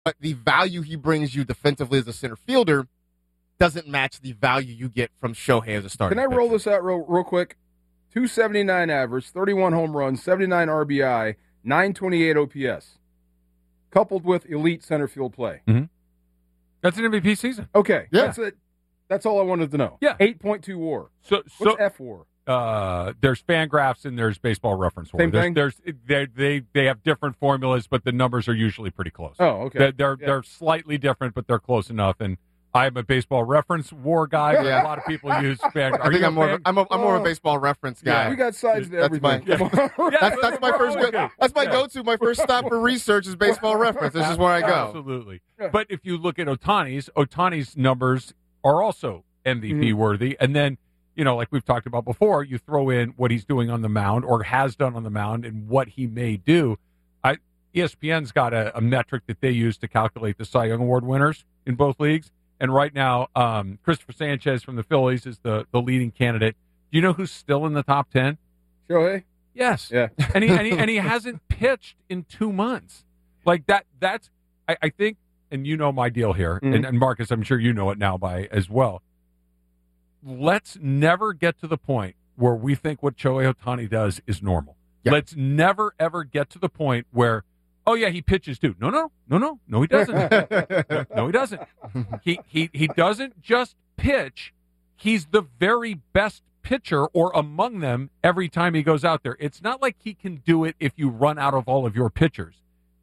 but the value he brings you defensively as a center fielder doesn't match the value you get from Shohei as a starter. Can I roll this out real quick? 279 average, 31 home runs, 79 RBI, 928 OPS, coupled with elite center field play. Mm-hmm. That's an MVP season. Okay, yeah. That's it. That's all I wanted to know. Yeah. 8.2 WAR. What's F WAR? There's Fangraphs and there's Baseball Reference WAR. Same thing? They have different formulas, but the numbers are usually pretty close. Oh, okay. They're slightly different, but they're close enough. And I'm a Baseball Reference WAR guy. But a lot of people use Fangraphs. I think I'm more of a Baseball Reference guy. Yeah, we got sides to everything. That's my first. That's my go-to. My first stop for research is Baseball Reference. This is where I go. Absolutely. But if you look at Ohtani's numbers are also MVP worthy, and then, like we've talked about before, you throw in what he's doing on the mound or has done on the mound and what he may do. ESPN's got a metric that they use to calculate the Cy Young Award winners in both leagues. And right now, Christopher Sanchez from the Phillies is the leading candidate. Do you know who's still in the top 10? Shohei? Yes. Yeah. and he hasn't pitched in 2 months. Like that's I think, and you know my deal here, and Marcus, I'm sure you know it now as well. Let's never get to the point where we think what Shohei Ohtani does is normal. Yeah. Let's never, ever get to the point where, oh, yeah, he pitches too. No, he doesn't. No, he doesn't. He doesn't just pitch. He's the very best pitcher or among them every time he goes out there. It's not like he can do it if you run out of all of your pitchers.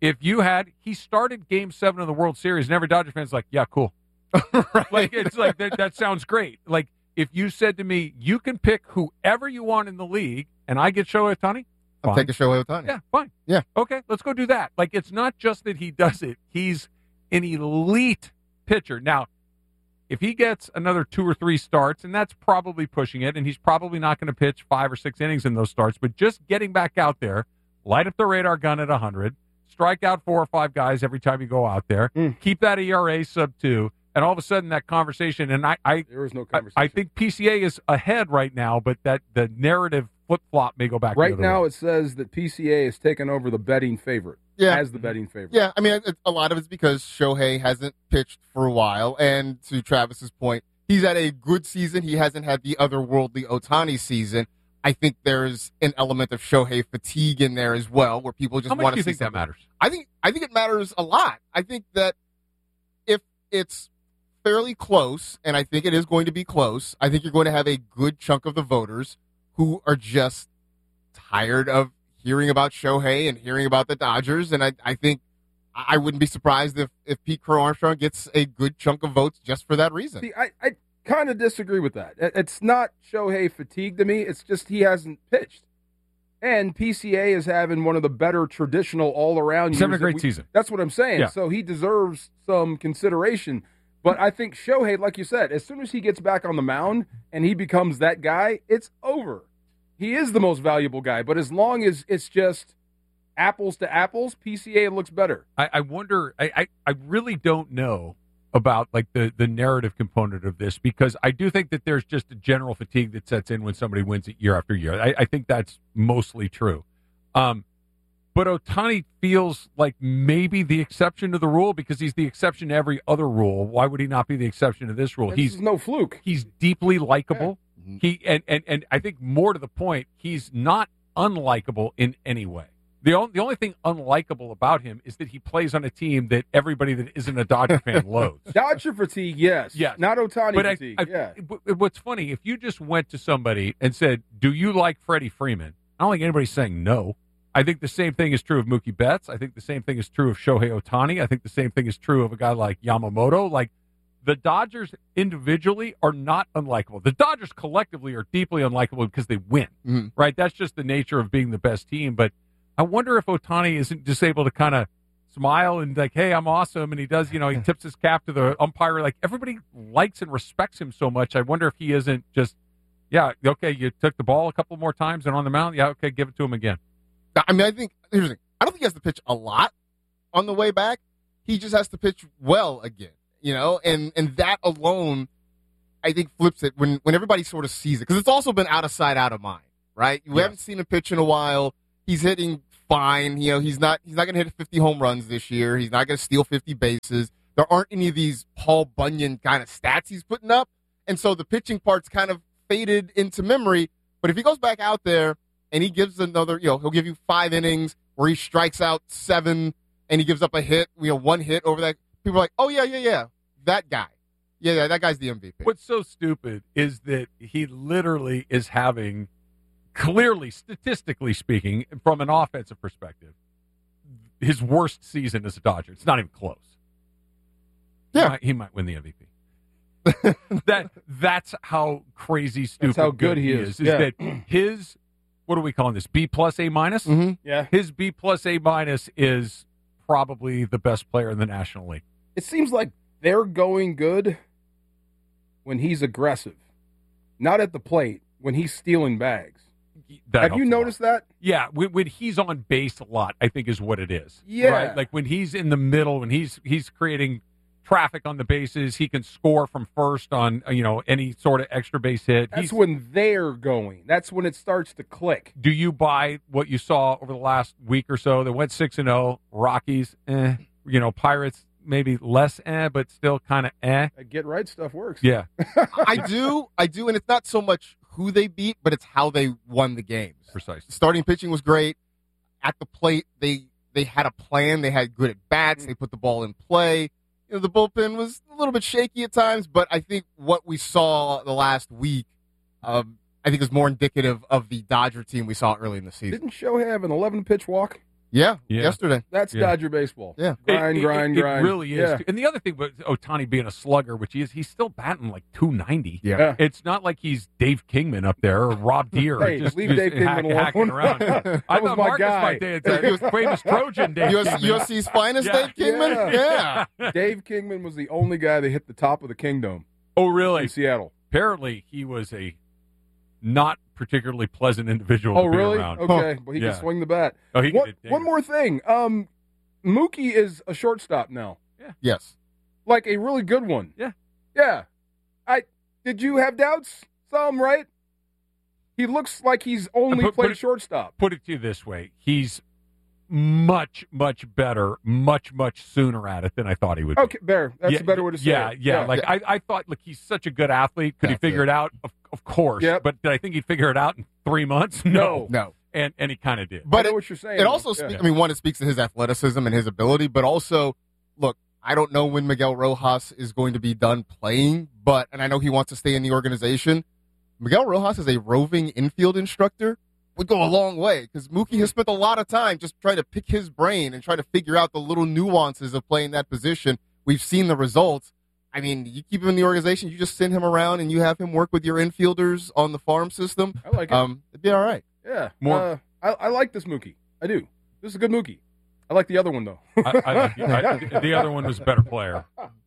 He started Game 7 of the World Series, and every Dodger fan's like, yeah, cool. Right. Like, it's like, that sounds great. Like, if you said to me, you can pick whoever you want in the league, and I get Shohei Ohtani, I'll take a Shohei Ohtani. Yeah, fine. Yeah. Okay, let's go do that. Like, it's not just that he does it. He's an elite pitcher. Now, if he gets another 2 or 3 starts, and that's probably pushing it, and he's probably not going to pitch 5 or 6 innings in those starts, but just getting back out there, light up the radar gun at 100, strike out 4 or 5 guys every time you go out there, keep that ERA sub 2, and all of a sudden that conversation, and there is no conversation. I think PCA is ahead right now, but that the narrative flip-flop may go back right now. way. It says that PCA has taken over the betting favorite. As the betting favorite. Yeah, I mean, a lot of it's because Shohei hasn't pitched for a while, and to Travis's point, he's had a good season. He hasn't had the otherworldly Ohtani season. I think there's an element of Shohei fatigue in there as well, where people just want to see. How much do you think that matters? I think it matters a lot. I think that if it's fairly close, and I think it is going to be close, I think you're going to have a good chunk of the voters who are just tired of hearing about Shohei and hearing about the Dodgers, and I think I wouldn't be surprised if Pete Crow-Armstrong gets a good chunk of votes just for that reason. See, I kind of disagree with that. It's not Shohei fatigue to me. It's just he hasn't pitched. And PCA is having one of the better traditional all-around years. He's having a great season. That's what I'm saying. Yeah. So he deserves some consideration. But I think Shohei, like you said, as soon as he gets back on the mound and he becomes that guy, it's over. He is the most valuable guy. But as long as it's just apples to apples, PCA looks better. I wonder, I really don't know about like the narrative component of this, because I do think that there's just a general fatigue that sets in when somebody wins it year after year. I think that's mostly true. But Ohtani feels like maybe the exception to the rule because he's the exception to every other rule. Why would he not be the exception to this rule? He's no fluke. He's deeply likable. Yeah. He and I think more to the point, he's not unlikable in any way. The only thing unlikable about him is that he plays on a team that everybody that isn't a Dodger fan loathes. Dodger fatigue, yes. Not Ohtani fatigue. What's funny, if you just went to somebody and said, do you like Freddie Freeman? I don't think anybody's saying no. I think the same thing is true of Mookie Betts. I think the same thing is true of Shohei Ohtani. I think the same thing is true of a guy like Yamamoto. Like, the Dodgers individually are not unlikable. The Dodgers collectively are deeply unlikable because they win, right? That's just the nature of being the best team. But I wonder if Ohtani isn't just able to kind of smile and like, hey, I'm awesome. And he does, he tips his cap to the umpire. Like, everybody likes and respects him so much. I wonder if he isn't just, yeah, okay, you took the ball a couple more times and on the mound. Yeah, okay, give it to him again. I mean, here's the thing. I don't think he has to pitch a lot on the way back. He just has to pitch well again, and that alone, I think, flips it when everybody sort of sees it. Because it's also been out of sight, out of mind, right? You haven't seen him pitch in a while. He's hitting fine. He's not going to hit 50 home runs this year. He's not going to steal 50 bases. There aren't any of these Paul Bunyan kind of stats he's putting up. And so the pitching part's kind of faded into memory. But if he goes back out there and he gives another, he'll give you 5 innings where he strikes out 7 and he gives up a hit, 1 hit over that. People are like, oh, yeah, that guy. Yeah, that guy's the MVP. What's so stupid is that he literally is having, clearly, statistically speaking, from an offensive perspective, his worst season as a Dodger. It's not even close. Yeah. He might win the MVP. That's how crazy stupid That's how good he is. That his, what are we calling this, B plus A minus? Mm-hmm. Yeah. His B plus A minus is probably the best player in the National League. It seems like they're going good when he's aggressive. Not at the plate, when he's stealing bags. Have you noticed that? Yeah, when he's on base a lot, I think is what it is. Yeah. Right? Like when he's in the middle, when he's creating traffic on the bases, he can score from first on any sort of extra base hit. That's when they're going. That's when it starts to click. Do you buy what you saw over the last week or so? They went 6-0. Rockies, Pirates maybe less, but still kind of. That get right stuff works. Yeah, I do, and it's not so much who they beat, but it's how they won the games. precisely. Starting pitching was great. At the plate, they had a plan. They had good at bats. They put the ball in play. The bullpen was a little bit shaky at times, but I think what we saw the last week, I think is more indicative of the Dodger team we saw early in the season. Didn't Shohei have an 11-pitch walk? Yeah, yesterday. That's Dodger baseball. Yeah. Grind. It really is. Yeah. And the other thing with Ohtani being a slugger, which he is, he's still batting like 290. Yeah. It's not like he's Dave Kingman up there or Rob Deere. Hey, just leave Dave Kingman alone. hacking around. I was thought my Marcus guy. might say he was famous Trojan Dave Kingman. USC's finest, Yeah. Dave Kingman? Yeah. Yeah. Dave Kingman was the only guy that hit the top of the Kingdom Oh, really? in Seattle. Apparently, he was a not particularly pleasant individual Oh, to be really? around. Okay. Well, he Yeah. can swing the bat. Oh, he One, can one more thing. Mookie is a shortstop now. Yes. Like a really good one. Yeah. Yeah. Did you have doubts? Some, right? He looks like he's only Put played it- shortstop. Put it to you this way. He's much, much better, much, much sooner at it than I thought he would be. Okay, Bear. That's a better way to say it. Yeah. Like I thought, look, he's such a good athlete. Could he That's figure it out? Of course. Yep. But did I think he'd figure it out in 3 months? No. And he kind of did. I But know what you're saying. it also Yeah. speaks, one, it speaks to his athleticism and his ability, but also, look, I don't know when Miguel Rojas is going to be done playing, and I know he wants to stay in the organization. Miguel Rojas is a roving infield instructor. Would go a long way because Mookie has spent a lot of time just trying to pick his brain and try to figure out the little nuances of playing that position. We've seen the results. I mean, you keep him in the organization, you just send him around and you have him work with your infielders on the farm system. I like it. It'd be all right. Yeah. More- I like this Mookie. I do. This is a good Mookie. I like the other one, though. The other one was a better player.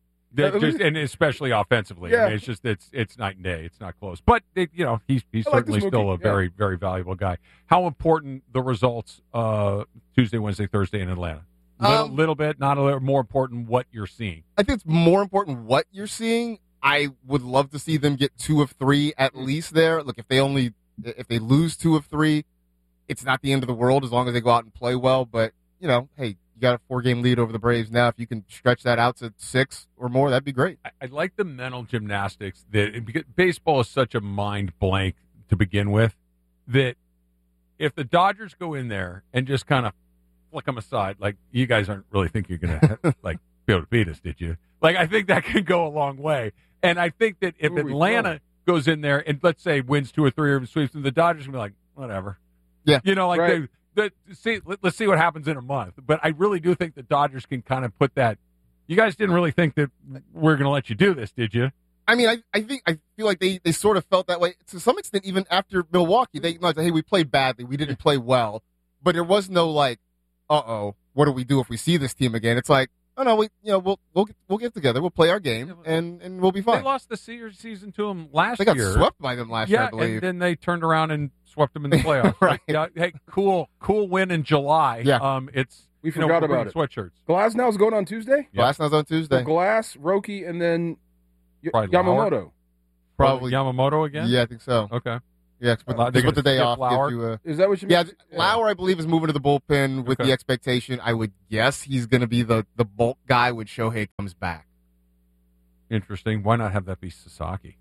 And especially offensively. Yeah. I mean, it's just it's night and day. It's not close. But he's I like certainly this still Mookie, a very, very valuable guy. How important the results Tuesday, Wednesday, Thursday in Atlanta? Little bit, not a little more important what you're seeing. I think it's more important what you're seeing. I would love to see them get 2 of 3 at least there. Look, if they lose 2 of 3, it's not the end of the world as long as they go out and play well. But, hey, you got a 4-game lead over the Braves now. If you can stretch that out to 6 or more, that'd be great. I like the mental gymnastics because baseball is such a mind blank to begin with that if the Dodgers go in there and just kind of flick them aside, like you guys aren't really think you're going to be able to beat us, did you? Like I think that could go a long way. And I think that if Atlanta goes in there and let's say wins 2 or 3 or sweeps, and the Dodgers will be like, whatever. Yeah. Right. Let's see what happens in a month. But I really do think the Dodgers can kind of put that. You guys didn't really think that we're going to let you do this, did you? I mean, I feel like they sort of felt that way to some extent. Even after Milwaukee, they like, hey, we played badly, we didn't play well, but there was no like, what do we do if we see this team again? It's like, oh no, we'll get together, we'll play our game, and we'll be fine. They lost the season to them last They year. got swept by them last year, I believe. And then they turned around and swept them in the playoffs. Right. Yeah, hey, cool win in July. Yeah. We forgot about it. Sweatshirts. Glasnow's going on Tuesday? Yeah. Glasnow's on Tuesday. So Glass, Roki, and then Probably Lauer. Yamamoto. Probably. Yamamoto again? Yeah, I think so. Okay. Yeah, but with the day off. Lauer. Is that what you mean? Yeah, Lauer, I believe, is moving to the bullpen with the expectation. I would guess he's going to be the bulk guy when Shohei comes back. Interesting. Why not have that be Sasaki?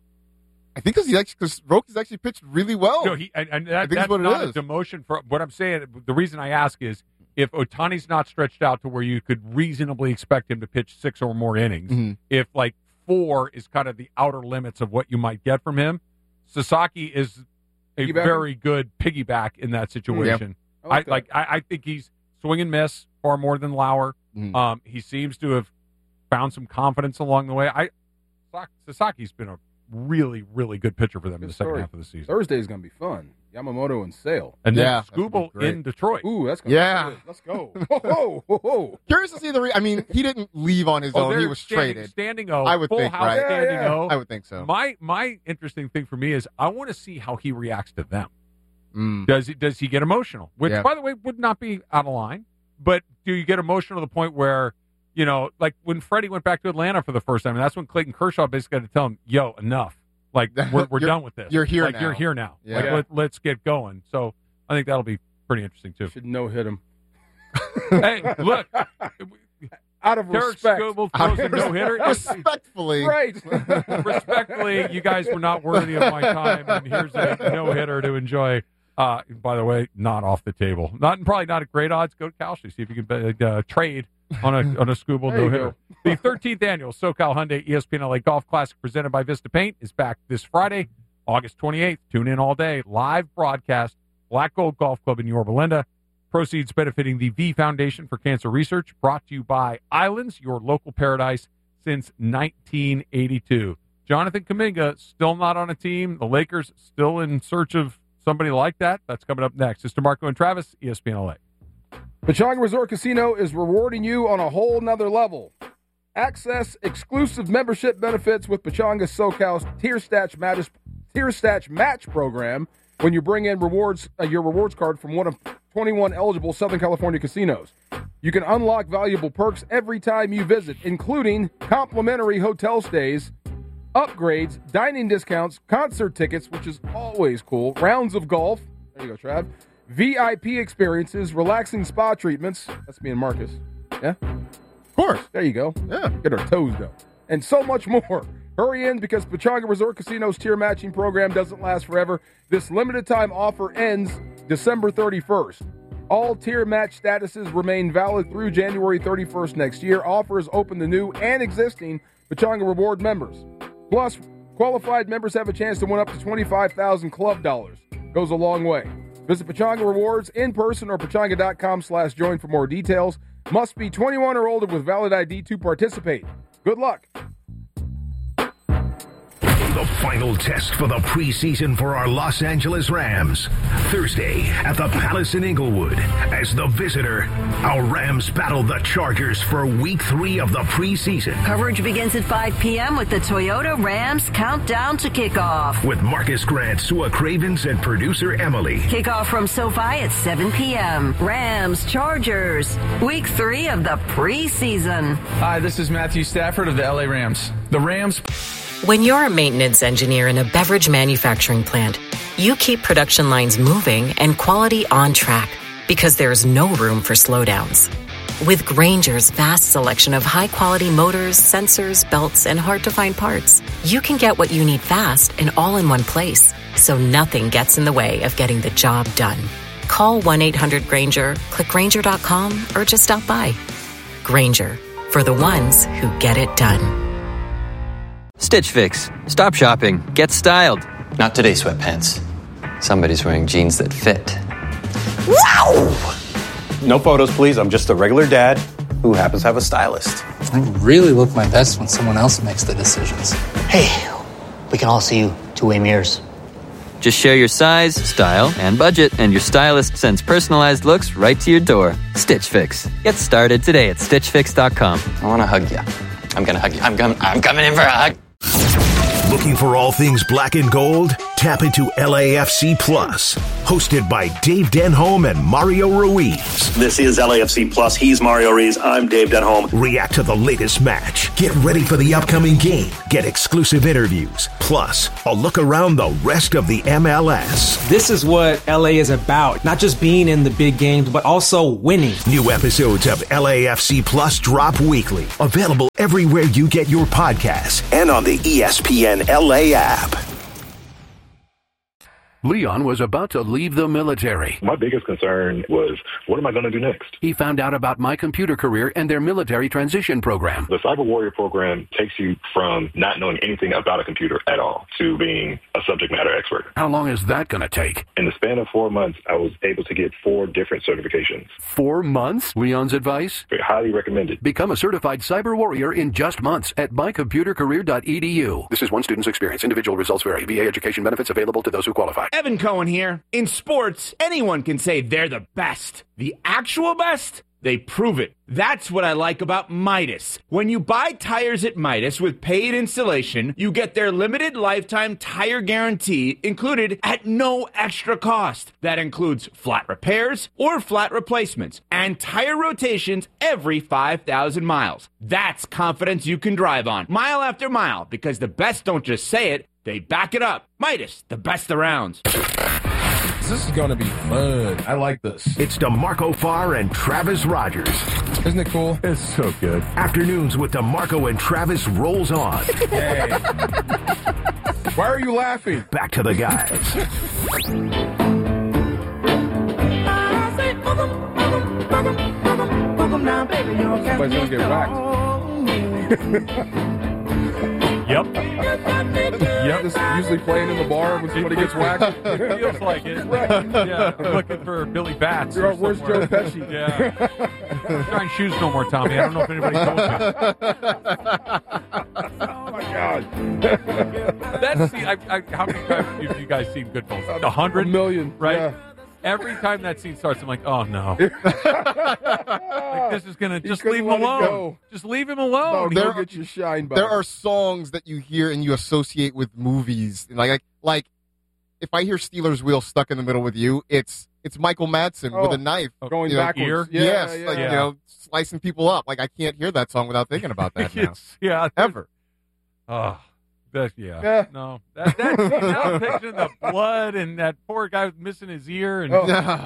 I think because Roki's actually pitched really well. No, that's not a demotion. For what I'm saying, the reason I ask is if Ohtani's not stretched out to where you could reasonably expect him to pitch 6 or more innings, if like 4 is kind of the outer limits of what you might get from him, Sasaki is a very good piggyback in that situation. Yeah. I think he's swing and miss far more than Lauer. He seems to have found some confidence along the way. Sasaki's been a really, really good pitcher for them in the second half of the season. Thursday's going to be fun. Yamamoto and Sale. And then Skubal in Detroit. Ooh, that's going to be good. Let's go. Whoa. Curious to see he didn't leave on his own. He was traded. Standing O. I would think, right? Standing O. I would think so. My interesting thing for me is I want to see how he reacts to them. Does he get emotional? Which, by the way, would not be out of line. But do you get emotional to the point where, like when Freddie went back to Atlanta for the first time, and that's when Clayton Kershaw basically had to tell him, yo, enough. Like, we're done with this. You're here now. You're here now. Yeah. Like, let's get going. So I think that'll be pretty interesting, too. Should no-hit him. Hey, look. Out of respect. Skubal throws a no-hitter. Respectfully. Right. Respectfully, you guys were not worthy of my time, and here's a no-hitter to enjoy. By the way, not off the table. Probably not at great odds. Go to Kalshi. See if you can trade on a Skubal no-hitter. The 13th annual SoCal Hyundai ESPN LA Golf Classic presented by Vista Paint is back this Friday, August 28th. Tune in all day. Live broadcast. Black Gold Golf Club in Yorba Linda. Proceeds benefiting the V Foundation for Cancer Research. Brought to you by Islands, your local paradise since 1982. Jonathan Kuminga still not on a team. The Lakers still in search of somebody like that. That's coming up next. It's DeMarco and Travis, ESPN LA. Pechanga Resort Casino is rewarding you on a whole nother level. Access exclusive membership benefits with Pechanga SoCal's Tier Stash Match program when you bring in your rewards card from one of 21 eligible Southern California casinos. You can unlock valuable perks every time you visit, including complimentary hotel stays, upgrades, dining discounts, concert tickets, which is always cool, rounds of golf, there you go, Trav, VIP experiences, relaxing spa treatments, that's me and Marcus, yeah? Of course. There you go. Yeah. Get our toes done. And so much more. Hurry in because Pechanga Resort Casino's tier matching program doesn't last forever. This limited time offer ends December 31st. All tier match statuses remain valid through January 31st next year. Offers open to new and existing Pechanga Reward members. Plus, qualified members have a chance to win up to $25,000 club dollars. Goes a long way. Visit Pechanga Rewards in person or pechanga.com/join for more details. Must be 21 or older with valid ID to participate. Good luck. The final test for the preseason for our Los Angeles Rams. Thursday at the Palace in Inglewood. As the visitor, our Rams battle the Chargers for Week 3 of the preseason. Coverage begins at 5 p.m. with the Toyota Rams Countdown to Kickoff. With Marcus Grant, Sua Cravens, and producer Emily. Kickoff from SoFi at 7 p.m. Rams, Chargers, Week 3 of the preseason. Hi, this is Matthew Stafford of the LA Rams. The Rams... When you're a maintenance engineer in a beverage manufacturing plant, you keep production lines moving and quality on track because there's no room for slowdowns. With Grainger's vast selection of high-quality motors, sensors, belts, and hard-to-find parts, you can get what you need fast and all in one place, so nothing gets in the way of getting the job done. Call 1-800-GRAINGER, click Grainger.com, or just stop by. Grainger, for the ones who get it done. Stitch Fix. Stop shopping. Get styled. Not today, sweatpants. Somebody's wearing jeans that fit. Wow! No photos, please. I'm just a regular dad who happens to have a stylist. I really look my best when someone else makes the decisions. Hey, we can all see you two-way mirrors. Just share your size, style, and budget, and your stylist sends personalized looks right to your door. Stitch Fix. Get started today at StitchFix.com. I want to hug you. I'm going to hug you. I'm coming in for a hug. Looking for all things black and gold? Tap into LAFC Plus, hosted by Dave Denholm and Mario Ruiz. This is LAFC Plus. He's Mario Ruiz. I'm Dave Denholm. React to the latest match. Get ready for the upcoming game. Get exclusive interviews. Plus, a look around the rest of the MLS. This is what LA is about. Not just being in the big games, but also winning. New episodes of LAFC Plus drop weekly. Available everywhere you get your podcasts and on the ESPN LA app. Leon was about to leave the military. My biggest concern was, what am I going to do next? He found out about My Computer Career and their military transition program. The Cyber Warrior program takes you from not knowing anything about a computer at all to being a subject matter expert. How long is that going to take? In the span of 4 months, I was able to get 4 different certifications. 4 months? Leon's advice? Highly recommended. Become a certified cyber warrior in just months at mycomputercareer.edu. This is one student's experience. Individual results vary. VA education benefits available to those who qualify. Evan Cohen here. In sports, anyone can say they're the best. The actual best? They prove it. That's what I like about Midas. When you buy tires at Midas with paid installation, you get their limited lifetime tire guarantee included at no extra cost. That includes flat repairs or flat replacements and tire rotations every 5,000 miles. That's confidence you can drive on, mile after mile, because the best don't just say it, they back it up. Midas, the best around. This is going to be fun. I like this. It's DeMarco Farr and Travis Rogers. Isn't it cool? It's so good. Afternoons with DeMarco and Travis rolls on. Hey. Why are you laughing? Back to the guys. Somebody's going to get whacked. Yep. Yep. This is usually playing in the bar when somebody gets whacked. It feels like it. Yeah. I'm looking for Billy Bats. Where's Joe Pesci? Yeah. Trying shoes no more, Tommy. I don't know if anybody told you. Oh my God. That's how many times have you guys seen Goodfellas? 100? 1 million. Right? Yeah. Every time that scene starts, I'm like, oh no. Like, this is going to just leave him alone. Just leave him alone. No, get your shine back. There are songs that you hear and you associate with movies. Like if I hear Steelers Wheel stuck in the middle with you, it's Michael Madsen with a knife. Going backwards. Yes, slicing people up. Like, I can't hear that song without thinking about that now. Ever. Oh. No. That now I'm picturing the blood and that poor guy was missing his ear. And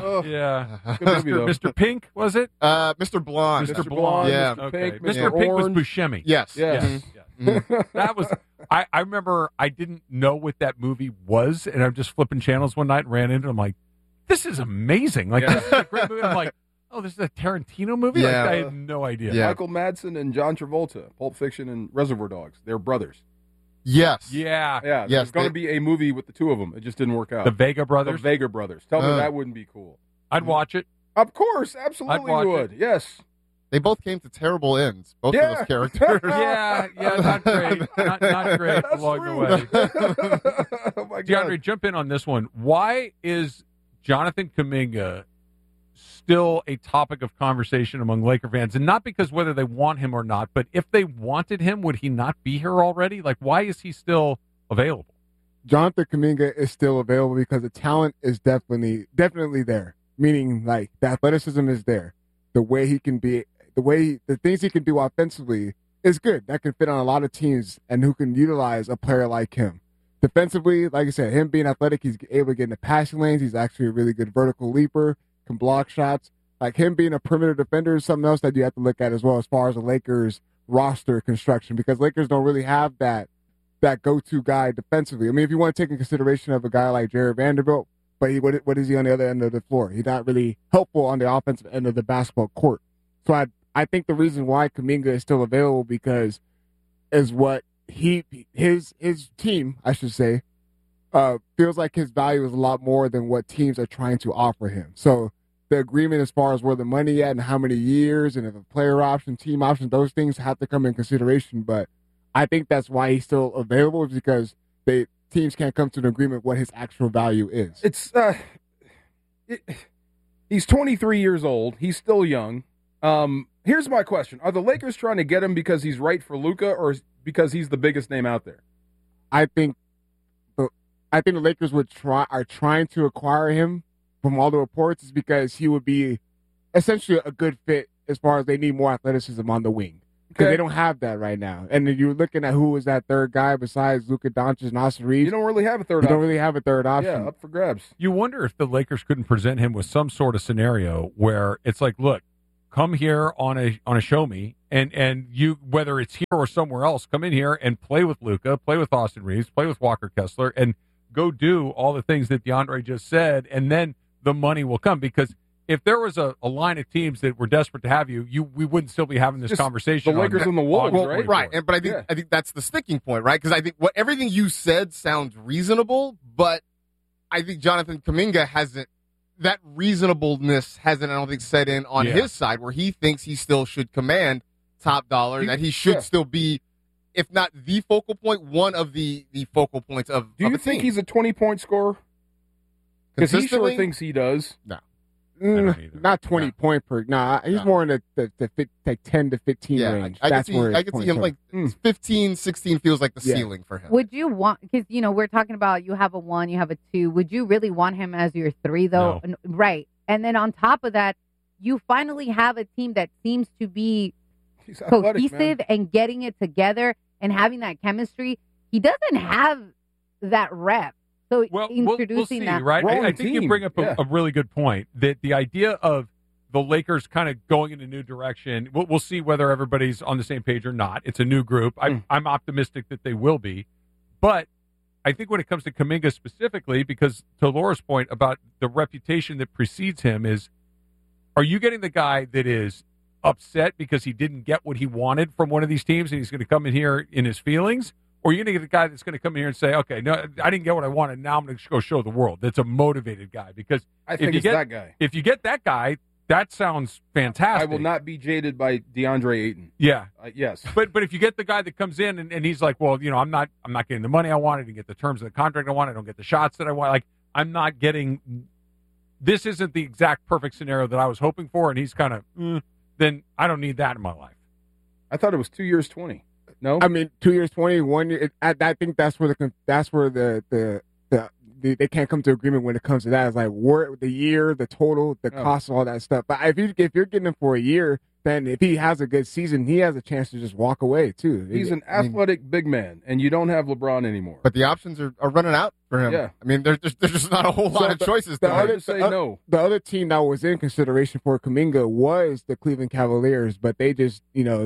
Mr. Pink, was it? Mr. Blonde. Mr. Blonde. Yeah. Mr. Okay. Pink, Mr. Pink was Buscemi. Yes. That was. I remember I didn't know what that movie was, and I'm just flipping channels one night and ran into it. I'm like, this is amazing. Like, this is a great movie. I'm like, oh, this is a Tarantino movie? Yeah. Like, I had no idea. Yeah. Michael Madsen and John Travolta, Pulp Fiction and Reservoir Dogs. They're brothers. Yes. Yeah. Yes. There's going to be a movie with the two of them. It just didn't work out. The Vega brothers? The Vega brothers. Tell me that wouldn't be cool. I'd watch it. Of course. Absolutely would. It. Yes. They both came to terrible ends, both of those characters. yeah, not great. Not great along the way. Oh my God. DeAndre, jump in on this one. Why is Jonathan Kuminga still a topic of conversation among Laker fans? And not because whether they want him or not, but if they wanted him, would he not be here already? Like, why is he still available? Jonathan Kuminga is still available because the talent is definitely there. Meaning, like, the athleticism is there. The way he can be, the things he can do offensively is good. That can fit on a lot of teams and who can utilize a player like him. Defensively, like I said, him being athletic, he's able to get in the passing lanes. He's actually a really good vertical leaper, can block shots. Like, him being a perimeter defender is something else that you have to look at as well as far as the Lakers roster construction, because Lakers don't really have that go-to guy defensively. I mean, if you want to take in consideration of a guy like Jared Vanderbilt, but what is he on the other end of the floor? He's not really helpful on the offensive end of the basketball court. So I think the reason why Kuminga is still available because is what his team, I should say, feels like his value is a lot more than what teams are trying to offer him. So the agreement as far as where the money at and how many years and if a player option, team option, those things have to come in consideration. But I think that's why he's still available, is because teams can't come to an agreement what his actual value is. He's 23 years old. He's still young. Here's my question. Are the Lakers trying to get him because he's right for Luka or because he's the biggest name out there? I think I think the Lakers are trying to acquire him from all the reports is because he would be essentially a good fit as far as they need more athleticism on the wing. Because they don't have that right now. And then you're looking at who was that third guy besides Luka Doncic and Austin Reeves. You don't really have a third option. Yeah, up for grabs. You wonder if the Lakers couldn't present him with some sort of scenario where it's like, look, come here on a show me, and you, whether it's here or somewhere else, come in here and play with Luka, play with Austin Reeves, play with Walker Kessler, and go do all the things that DeAndre just said, and then the money will come. Because if there was a line of teams that were desperate to have you, we wouldn't still be having this conversation. The Lakers and the Wolves, right? Right, but I think that's the sticking point, right? Because I think everything you said sounds reasonable, but I think Jonathan Kuminga hasn't. That reasonableness hasn't, I don't think, set in on his side, where he thinks he still should command top dollar, that he should still be, if not the focal point, one of the focal points of. Do you think he's a 20-point scorer? Because he sure thinks he does. No. Not 20 point per. Nah, he's more in the 10 to 15 range. I can see him like 15, 16 feels like the ceiling for him. Would you want, because, we're talking about you have a 1, you have a 2. Would you really want him as your 3, though? No. Right. And then on top of that, you finally have a team that seems to be cohesive and getting it together and having that chemistry. He doesn't have that rep. So introducing we'll see, that, right? I think you bring up a really good point, that the idea of the Lakers kind of going in a new direction, we'll see whether everybody's on the same page or not. It's a new group. I'm optimistic that they will be. But I think when it comes to Kuminga specifically, because to Laura's point about the reputation that precedes him is, are you getting the guy that is upset because he didn't get what he wanted from one of these teams and he's going to come in here in his feelings? Or you're going to get a guy that's going to come in here and say, okay, no, I didn't get what I wanted. Now I'm going to go show the world. That's a motivated guy. Because I think it's that guy. If you get that guy, that sounds fantastic. I will not be jaded by DeAndre Ayton. Yeah. Yes. But if you get the guy that comes in and he's like, well, I'm not getting the money I wanted. I didn't get the terms of the contract I wanted. I don't get the shots that I want. Like, I'm not getting – this isn't the exact perfect scenario that I was hoping for, and he's kind of then I don't need that in my life. I thought it was 2 years, 20. No, I mean 2 years, 20, 1 year. I think that's where they can't come to agreement when it comes to that. It's like the year, the total, the cost, all that stuff. But if you're getting him for a year, then if he has a good season, he has a chance to just walk away too. He's an athletic big man, and you don't have LeBron anymore. But the options are running out for him. Yeah, I mean there's just not a whole lot of choices. The other team that was in consideration for Kuminga was the Cleveland Cavaliers, but they just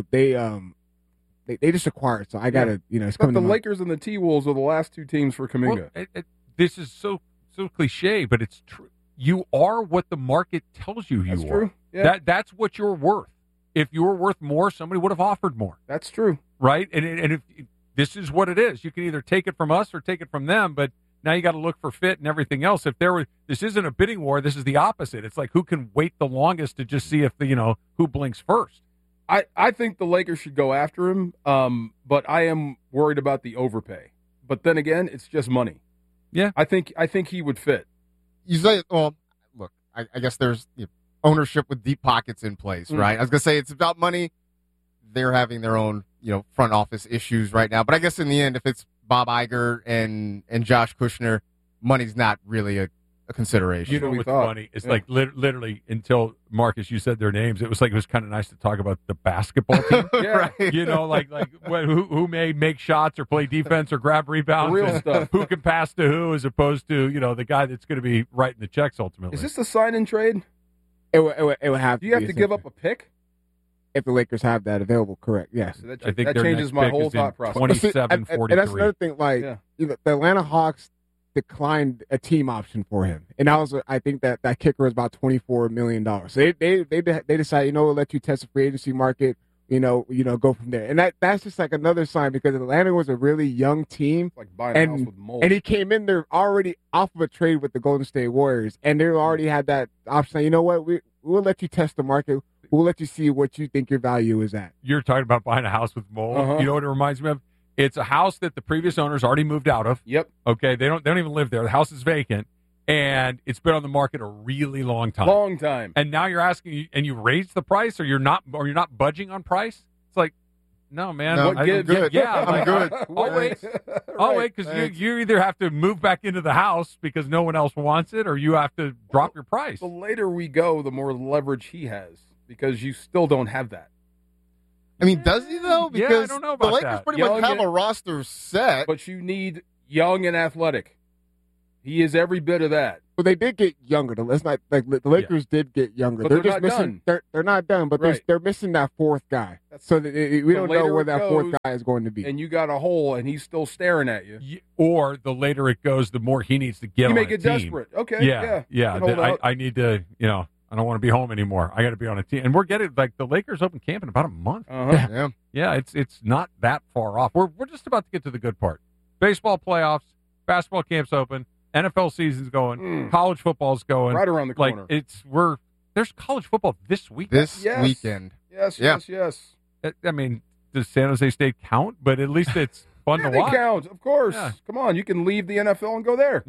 They just acquired, so I gotta, it's coming. But the Lakers and the T-Wolves are the last two teams for Kuminga. Well, this is so cliche, but it's true. You are what the market tells you That's are. True. Yeah. That's what you're worth. If you were worth more, somebody would have offered more. That's true, right? And if this is what it is, you can either take it from us or take it from them. But now you got to look for fit and everything else. This isn't a bidding war. This is the opposite. It's like who can wait the longest to just see if who blinks first. I think the Lakers should go after him, but I am worried about the overpay. But then again, it's just money. Yeah, I think he would fit. You say, well, look, I guess there's ownership with deep pockets in place, right? I was gonna say it's about money. They're having their own, front office issues right now. But I guess in the end, if it's Bob Iger and Josh Kushner, money's not really a consideration. You know what's funny? It's like literally until, Marcus, you said their names, it was kind of nice to talk about the basketball team. Yeah. Right? Who may make shots or play defense or grab rebounds. Real stuff. Who can pass to who as opposed to, the guy that's going to be writing the checks ultimately. Is this a sign-in trade? It would have to. Do you have to give up a pick? If the Lakers have that available, correct, yes. So I think that changes my whole thought process. 27-43. And that's another thing, the Atlanta Hawks declined a team option for him, and I think that kicker was about $24 million. So they decided, we'll let you test the free agency market, go from there. And that's just like another sign, because Atlanta was a really young team, like buying a house with mold. And he came in there already off of a trade with the Golden State Warriors, and they already had that option. You know what? We'll let you test the market. We'll let you see what you think your value is at. You're talking about buying a house with mold. Uh-huh. You know what it reminds me of? It's a house that the previous owners already moved out of. Yep. Okay. They don't even live there. The house is vacant, and it's been on the market a really long time. Long time. And now you're asking, and you raised the price, or you're not budging on price. It's like, No, man. No, I'm good. Yeah, I'm good. I'll wait because you either have to move back into the house because no one else wants it, or you have to drop your price. The later we go, the more leverage he has because you still don't have that. I mean, does he though? Yeah, I Because don't know the about Lakers that. pretty much have a roster set. But you need young and athletic. He is every bit of that. Well, they did get younger. Let's not like the Lakers did get younger. But they're they're just not missing. done. They're not done, but Right. they're missing that fourth guy. So we don't know later where it that fourth goes, guy is going to be. And you got a hole, and he's still staring at you. Or the later it goes, the more he needs to get You on may a get team. desperate. Okay, yeah. yeah. Hold out. I need to, I don't want to be home anymore. I got to be on a team, and we're getting like the Lakers open camp in about a month. Uh-huh. Yeah, it's not that far off. We're just about to get to the good part. Baseball playoffs, basketball camps open, NFL season's going, college football's going Right around the corner. There's college football this week. This weekend. Yes. I mean, does San Jose State count? But at least it's fun to They watch. count, of course. Yeah. Come on, you can leave the NFL and go there.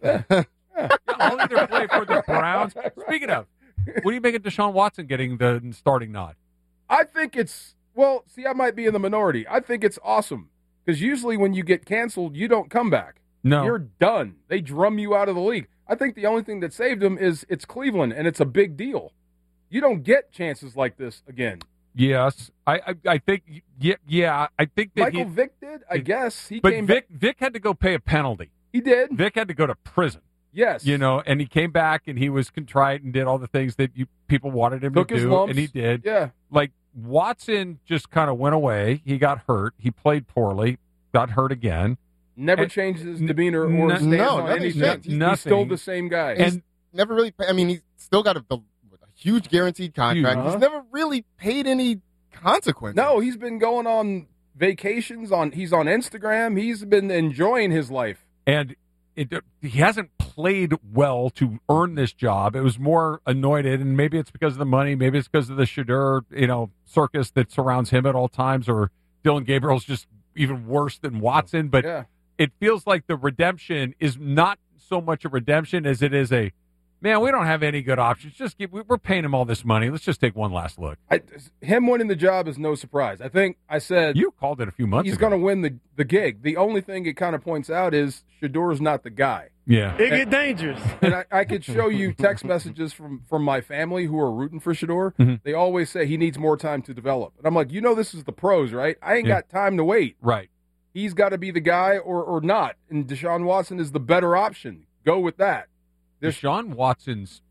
I'll either play for the Browns. Speaking of, what do you make of Deshaun Watson getting the starting nod? I think it's, I might be in the minority. I think it's awesome because usually when you get canceled, you don't come back. No. You're done. They drum you out of the league. I think the only thing that saved him is it's Cleveland, and it's a big deal. You don't get chances like this again. Yes, I think I think that Michael Vick did, I guess. But Vick had to go pay a penalty. He did. Vick had to go to prison. Yes. And he came back and he was contrite and did all the things that people wanted him Took to his do, lumps. and he did. Yeah. Like Watson just kind of went away. He got hurt. He played poorly. Got hurt again. Never changed his demeanor or stance on anything. He's still the same guy. And never really. I mean, he's still got a huge guaranteed contract. Uh-huh. He's never really paid any consequences. No, he's been going on vacations. He's on Instagram. He's been enjoying his life. And he hasn't played well to earn this job. It was more anointed, and maybe it's because of the money. Maybe it's because of the Shedeur, circus that surrounds him at all times. Or Dylan Gabriel's just even worse than Watson. But it feels like the redemption is not so much a redemption as it is a, man, we don't have any good options. We're paying him all this money. Let's just take one last look. Him winning the job is no surprise. I think I said you called it a few months he's ago. going to win the gig. The only thing it kind of points out is Shedeur's not the guy. Yeah, it get dangerous. And I could show you text messages from my family who are rooting for Shedeur. Mm-hmm. They always say he needs more time to develop. And I'm like, this is the pros, right? I ain't got time to wait. Right. He's got to be the guy or not. And Deshaun Watson is the better option. Go with that. Deshaun Watson's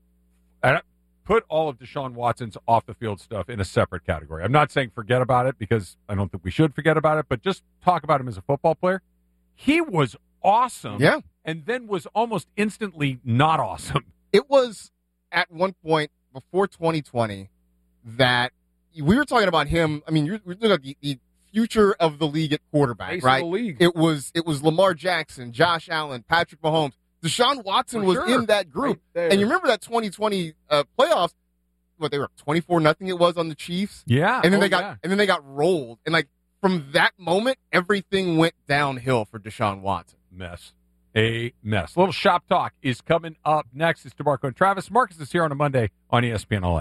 put all of Deshaun Watson's off the field stuff in a separate category. I'm not saying forget about it because I don't think we should forget about it, but just talk about him as a football player. He was awesome. Yeah. And then was almost instantly not awesome. It was at one point before 2020 that we were talking about him. I mean, you're looking at the future of the league at quarterback, Face right? of the league. It was Lamar Jackson, Josh Allen, Patrick Mahomes. Deshaun Watson was in that group. Right and you remember that 2020 playoffs, they were 24-0 it was on the Chiefs? Yeah. And then they got rolled. And from that moment, everything went downhill for Deshaun Watson. A mess. A little shop talk is coming up next. It's DeMarco and Travis. Marcus is here on a Monday on ESPN LA.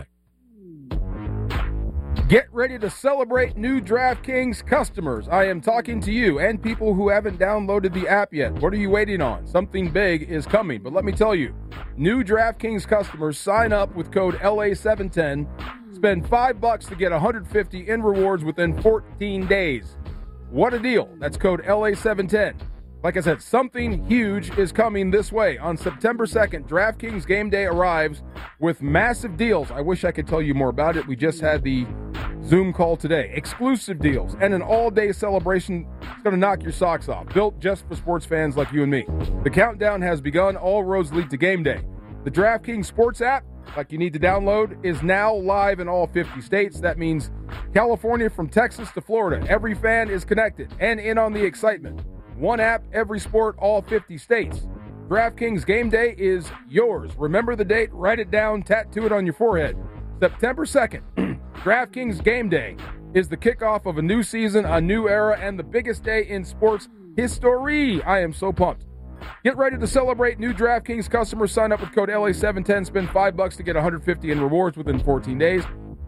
Get ready to celebrate new DraftKings customers. I am talking to you and people who haven't downloaded the app yet. What are you waiting on? Something big is coming. But let me tell you, new DraftKings customers sign up with code LA710. Spend $5 to get $150 in rewards within 14 days. What a deal. That's code LA710. Like I said, something huge is coming this way. On September 2nd, DraftKings Game Day arrives with massive deals. I wish I could tell you more about it. We just had the Zoom call today. Exclusive deals and an all-day celebration. It's going to knock your socks off. Built just for sports fans like you and me. The countdown has begun. All roads lead to game day. The DraftKings Sports app, like you need to download, is now live in all 50 states. That means California from Texas to Florida. Every fan is connected and in on the excitement. One app, every sport, all 50 states. DraftKings Game Day is yours. Remember the date, write it down, tattoo it on your forehead. September 2nd, DraftKings Game Day is the kickoff of a new season, a new era, and the biggest day in sports history. I am so pumped. Get ready to celebrate. New DraftKings customers sign up with code LA710. Spend $5 to get $150 in rewards within 14 days.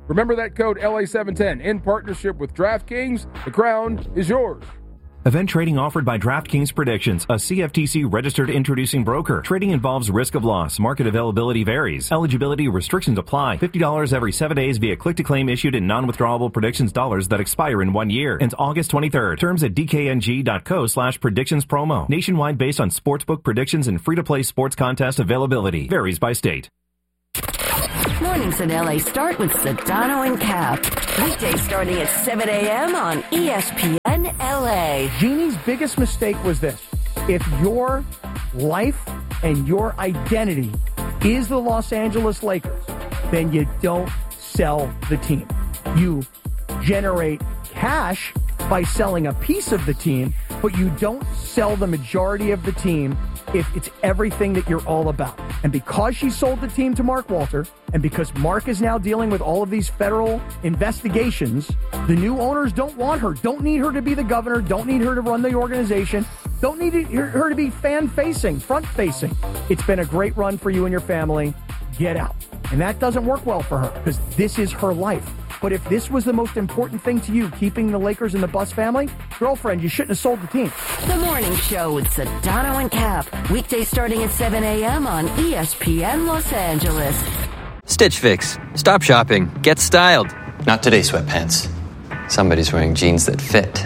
Remember that code LA710 in partnership with DraftKings. The crown is yours. Event trading offered by DraftKings Predictions, a CFTC registered introducing broker. Trading involves risk of loss. Market availability varies. Eligibility restrictions apply. $50 every 7 days via click-to-claim issued in non-withdrawable predictions dollars that expire in 1 year. Ends August 23rd. Terms at dkng.co/predictions promo. Nationwide based on sportsbook predictions and free-to-play sports contest availability. Varies by state. Mornings in LA start with Sedano and Cap. Weekdays starting at 7 a.m. on ESPN LA. Jeannie's biggest mistake was this. If your life and your identity is the Los Angeles Lakers, then you don't sell the team. You generate cash by selling a piece of the team, but you don't sell the majority of the team if it's everything that you're all about. And because she sold the team to Mark Walter, and because Mark is now dealing with all of these federal investigations, the new owners don't want her, don't need her to be the governor, don't need her to run the organization, don't need her to be fan-facing, front-facing. It's been a great run for you and your family. Get out. And that doesn't work well for her, because this is her life. But if this was the most important thing to you, keeping the Lakers in the Buss family, girlfriend, you shouldn't have sold the team. The Morning Show with Sedano and Cap. Weekdays starting at 7 a.m. on ESPN Los Angeles. Stitch Fix. Stop shopping. Get styled. Not today, sweatpants. Somebody's wearing jeans that fit.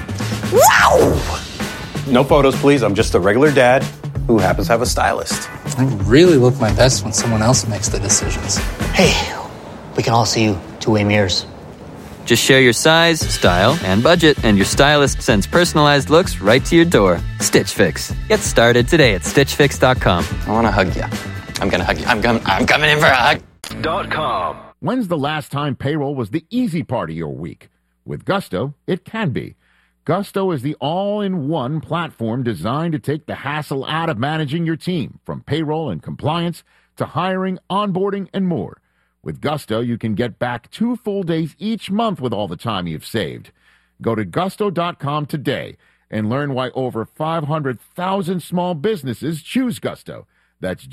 Wow! No photos, please. I'm just a regular dad who happens to have a stylist. I really look my best when someone else makes the decisions. Hey, we can all see you two-way mirrors. Just share your size, style, and budget, and your stylist sends personalized looks right to your door. Stitch Fix. Get started today at StitchFix.com. I want to hug you. I'm going to hug you. I'm coming in for a hug. .com. When's the last time payroll was the easy part of your week? With Gusto, it can be. Gusto is the all-in-one platform designed to take the hassle out of managing your team, from payroll and compliance to hiring, onboarding, and more. With Gusto, you can get back 2 full days each month with all the time you've saved. Go to Gusto.com today and learn why over 500,000 small businesses choose Gusto. That's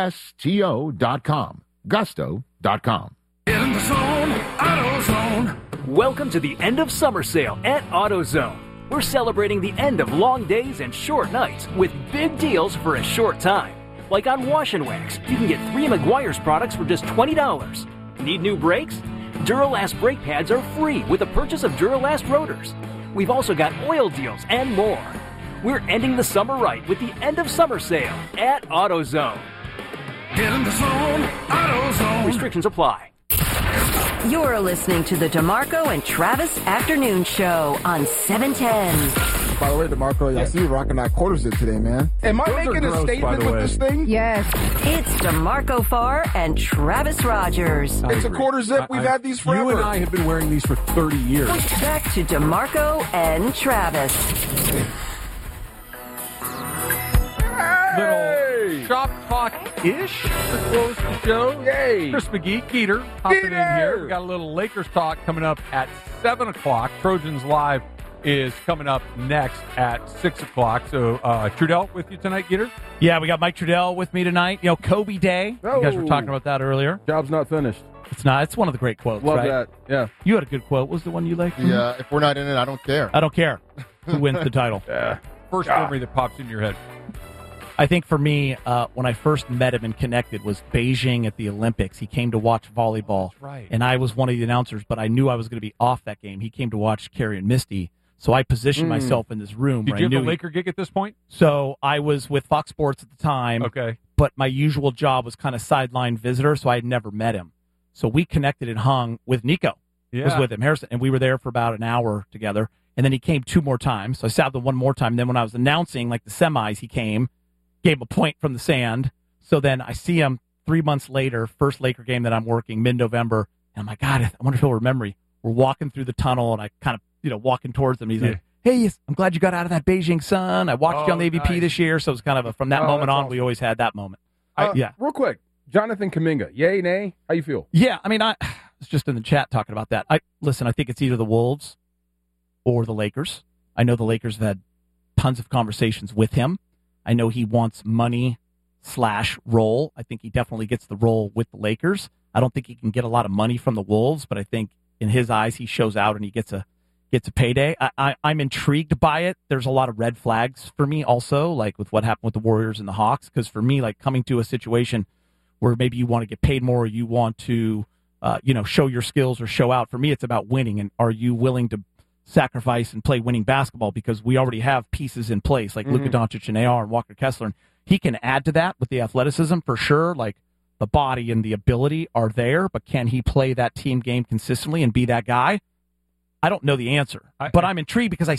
Gusto.com. Gusto.com. In the zone, AutoZone. Welcome to the end of summer sale at AutoZone. We're celebrating the end of long days and short nights with big deals for a short time. Like on Wash and Wax, you can get 3 Meguiar's products for just $20. Need new brakes? Duralast brake pads are free with the purchase of Duralast rotors. We've also got oil deals and more. We're ending the summer right with the end of summer sale at AutoZone. Get in the zone, AutoZone. Restrictions apply. You're listening to the DeMarco and Travis Afternoon Show on 710. By the way, DeMarco, I see you rocking that quarter zip today, man. Am I making a statement with this thing? Yes. It's DeMarco Farr and Travis Rogers. It's a quarter zip. We've had these forever. You and I have been wearing these for 30 years. Back to DeMarco and Travis. Little shop talk-ish to close the show. Yay! Chris McGee, Geeter, hopping in here. We got a little Lakers talk coming up at 7 o'clock. Trojans Live is coming up next at 6 o'clock. So, Trudell with you tonight, Geeter? Yeah, we got Mike Trudell with me tonight. You know, Kobe Day. Oh. You guys were talking about that earlier. Job's not finished. It's not. It's one of the great quotes, Love right? that, yeah. You had a good quote. What was the one you liked? Yeah, if we're not in it, I don't care. I don't care who wins the title. Yeah. First memory that pops in your head. I think for me, when I first met him and connected was Beijing at the Olympics. He came to watch volleyball. That's right. And I was one of the announcers, but I knew I was going to be off that game. He came to watch Carrie and Misty. So I positioned myself in this room. Did where you I knew have a Laker gig at this point? So I was with Fox Sports at the time. Okay. But my usual job was kind of sideline visitor, so I had never met him. So we connected and hung with Nico. Yeah. Was with him, Harrison, and we were there for about an hour together. And then he came 2 more times. So I sat with him 1 more time. And then when I was announcing like the semis, he came, gave a point from the sand. So then I see him 3 months later, first Laker game that I'm working, mid-November. And I'm like, God, I wonder if he'll remember me. We're walking through the tunnel, and I kind of, walking towards him. He's like, hey, I'm glad you got out of that Beijing sun. I watched you on the AVP this year. So it's kind of from that moment on, we always had that moment. Real quick, Jonathan Kuminga, yay, nay? How you feel? Yeah, I mean, I was just in the chat talking about that. I think it's either the Wolves or the Lakers. I know the Lakers have had tons of conversations with him. I know he wants money/role. I think he definitely gets the role with the Lakers. I don't think he can get a lot of money from the Wolves, but I think in his eyes, he shows out and he gets a payday. I'm intrigued by it. There's a lot of red flags for me also, like with what happened with the Warriors and the Hawks, because for me, like coming to a situation where maybe you want to get paid more or you want to, show your skills or show out. For me, it's about winning. And are you willing to sacrifice and play winning basketball? Because we already have pieces in place like Luka Doncic and AR and Walker Kessler. And he can add to that with the athleticism for sure. Like the body and the ability are there, but can he play that team game consistently and be that guy? I don't know the answer, but I'm intrigued because I